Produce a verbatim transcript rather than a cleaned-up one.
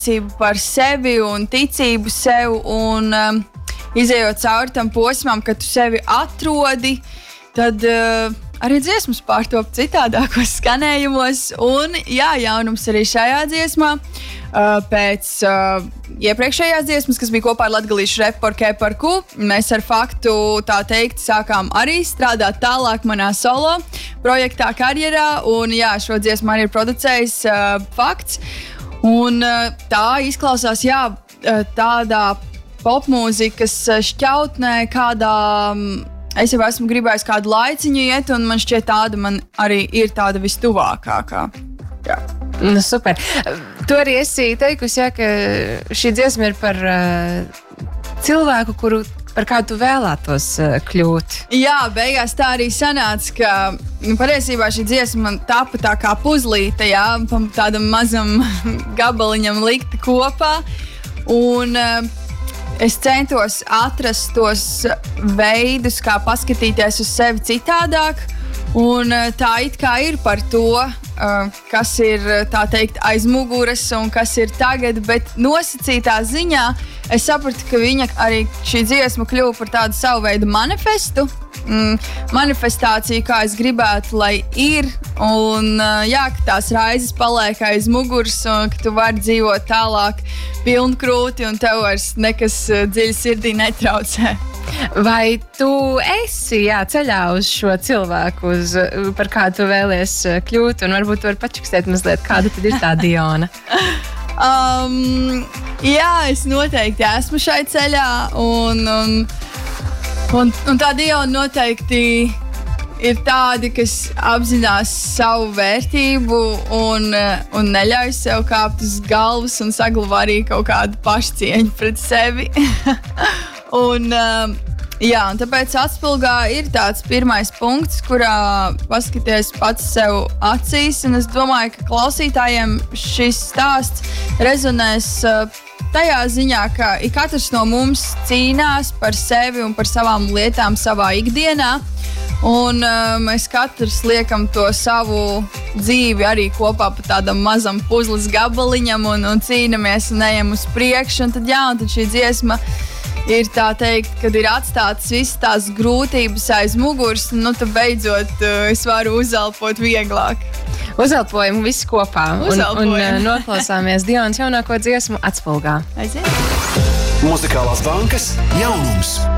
par sevi un ticību sev un um, izējot cauri tam posmam, kad tu sevi atrodi, tad uh, arī dziesmas pārtop citādākos skanējumos. Un jā, jaunums arī šajā dziesmā. Uh, pēc uh, iepriekšējās dziesmas, kas bija kopā ar latgalīšu repu par K par Q, mēs ar faktu, tā teikt, sākām arī strādāt tālāk manā solo projektā karjerā. Un jā, šo dziesmu arī ir producējis uh, fakts. Un uh, tā izklausās, jā, uh, tādā popmūzikas šķautnē, kādā um, es jau esmu gribējis kādu laiciņu iet, un man šķiet tāda man arī ir tāda vistuvākākā. Jā. Nu, super. Tu arī esi teikusi, jā, ka šī dziesma ir par uh, cilvēku, kuru par kādu vēlētos uh, kļūt. Jā, beigās tā arī sanāca, ka nu, patiesībā šī dziesma man tapa tā kā puzlīte, jā, tādam mazam gabaliņam likta kopā. Un uh, es centos atrast tos veidus, kā paskatīties uz sevi citādāk. Un uh, tā it kā ir par to, uh, kas ir tā teikt aiz muguras un kas ir tagad, bet nosacītā ziņā es sapratu, ka viņa arī šī dziesma kļuva par tādu savu veidu manifestu. Mm, manifestāciju, kā es gribētu, lai ir. Un uh, jā, ka tās raizes paliek aiz muguras un ka tu vari dzīvot tālāk pilnkrūti un tev vairs nekas uh, dziļi sirdī netraucē. Vai tu esi jā, ceļā uz šo cilvēku, uz, par kādu tu vēlies kļūt, un varbūt tu vari pačukstēt mazliet, kāda tad ir tā Diona? um, jā, es noteikti esmu šai ceļā, un, un, un, un tā Diona noteikti ir tādi, kas apzinās savu vērtību un, un neļauj sev kāpt uz galvas un saglabā arī kaut kādu pašcieņu pret sevi. Un, uh, jā, un tāpēc atspulgā ir tāds pirmais punkts, kurā paskaties pats sev acīs. Un es domāju, ka klausītājiem šis stāsts rezonēs uh, tajā ziņā, ka ik katrs no mums cīnās par sevi un par savām lietām savā ikdienā. Un uh, mēs katrs liekam to savu dzīvi arī kopā pa tādam mazam puzles gabaliņam un, un cīnamies un ejam uz priekšu. Un tad, jā, un tad šī dziesma ir tā teikt, kad ir atstātas visas tās grūtības aiz muguras, nu tad beidzot uh, es varu uzelpot vieglāk. Uzelpojam visi kopā un, un uh, noklausāmies Dionas jaunāko dziesmu Atspulgā. Aiziet! Muzikālās bankas jaunums.